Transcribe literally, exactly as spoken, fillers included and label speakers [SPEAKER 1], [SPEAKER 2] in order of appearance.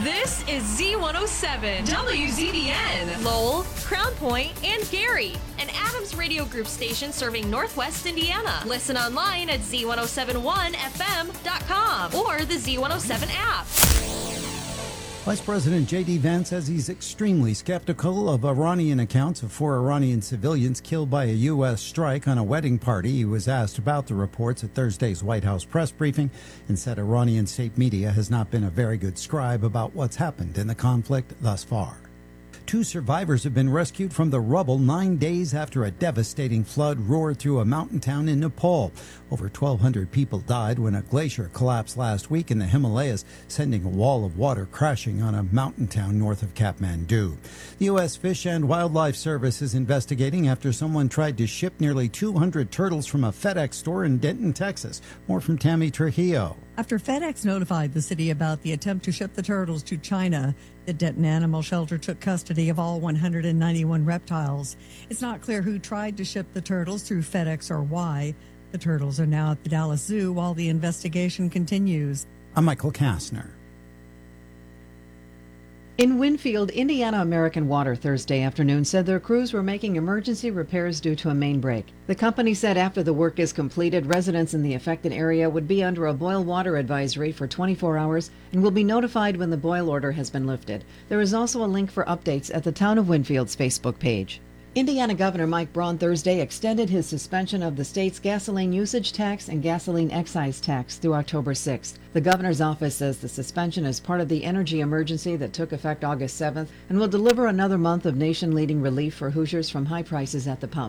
[SPEAKER 1] This is Z one oh seven, W Z B N, Lowell, Crown Point, and Gary, an Adams Radio Group station serving Northwest Indiana. Listen online at Z one oh seven one F M dot com or the Z one oh seven app.
[SPEAKER 2] Vice President J D Vance says he's extremely skeptical of Iranian accounts of four Iranian civilians killed by a U S strike on a wedding party. He was asked about the reports at Thursday's White House press briefing and said Iranian state media has not been a very good scribe about what's happened in the conflict thus far. Two survivors have been rescued from the rubble nine days after a devastating flood roared through a mountain town in Nepal. Over twelve hundred people died when a glacier collapsed last week in the Himalayas, sending a wall of water crashing on a mountain town north of Kathmandu. The U S Fish and Wildlife Service is investigating after someone tried to ship nearly two hundred turtles from a FedEx store in Denton, Texas. More from Tammy Trujillo.
[SPEAKER 3] After FedEx notified the city about the attempt to ship the turtles to China, the Denton Animal Shelter took custody of all one hundred ninety-one reptiles. It's not clear who tried to ship the turtles through FedEx or why. The turtles are now at the Dallas Zoo while the investigation continues.
[SPEAKER 2] I'm Michael Kastner.
[SPEAKER 4] In Winfield, Indiana American Water Thursday afternoon said their crews were making emergency repairs due to a main break. The company said after the work is completed, residents in the affected area would be under a boil water advisory for twenty-four hours and will be notified when the boil order has been lifted. There is also a link for updates at the Town of Winfield's Facebook page. Indiana Governor Mike Braun Thursday extended his suspension of the state's gasoline usage tax and gasoline excise tax through October sixth. The governor's office says the suspension is part of the energy emergency that took effect August seventh and will deliver another month of nation-leading relief for Hoosiers from high prices at the pump.